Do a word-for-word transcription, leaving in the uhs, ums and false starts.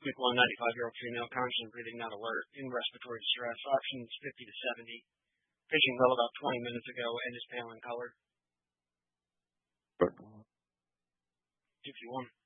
Week one, ninety-five-year-old female, constant breathing, not alert, in respiratory distress. Options fifty to seventy. Patient well about twenty minutes ago and is pale in color. But two fifty-one.